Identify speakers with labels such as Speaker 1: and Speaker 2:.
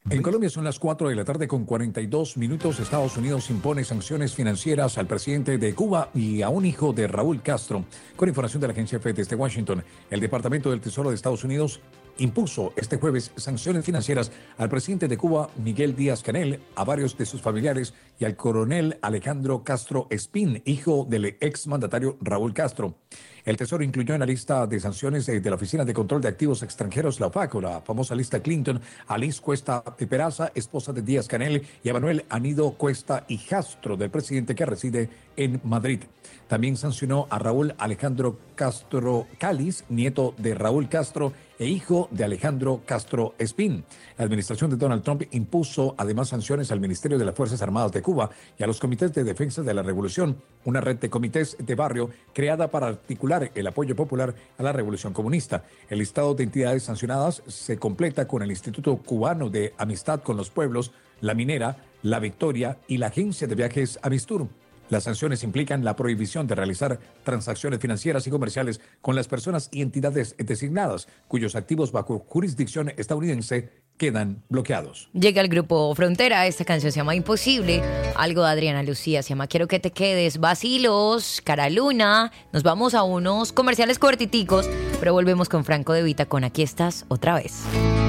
Speaker 1: En Colombia son las 4 de la tarde con 42 minutos. Estados Unidos impone sanciones financieras al presidente de Cuba y a un hijo de Raúl Castro. Con información de la agencia EFE desde Washington, el Departamento del Tesoro de Estados Unidos impuso este jueves sanciones financieras al presidente de Cuba, Miguel Díaz-Canel, a varios de sus familiares y al coronel Alejandro Castro Espín, hijo del exmandatario Raúl Castro. El Tesoro incluyó en la lista de sanciones de la Oficina de Control de Activos Extranjeros, la OFAC, o la famosa lista Clinton, a Liz Cuesta Peraza, esposa de Díaz-Canel, y a Manuel Anido Cuesta, hijastro del presidente que reside en Madrid. También sancionó a Raúl Alejandro Castro Cáliz, nieto de Raúl Castro e hijo de Alejandro Castro Espín. La administración de Donald Trump impuso además sanciones al Ministerio de las Fuerzas Armadas de Cuba y a los Comités de Defensa de la Revolución, una red de comités de barrio creada para articular el apoyo popular a la Revolución Comunista. El listado de entidades sancionadas se completa con el Instituto Cubano de Amistad con los Pueblos, La Minera, La Victoria y la Agencia de Viajes Amistur. Las sanciones implican la prohibición de realizar transacciones financieras y comerciales con las personas y entidades designadas, cuyos activos bajo jurisdicción estadounidense quedan bloqueados.
Speaker 2: Llega el grupo Frontera, esta canción se llama Imposible, algo de Adriana Lucía, se llama Quiero que te quedes, Vacilos, Cara Luna. Nos vamos a unos comerciales cortiticos, pero volvemos con Franco De Vita con Aquí estás otra vez.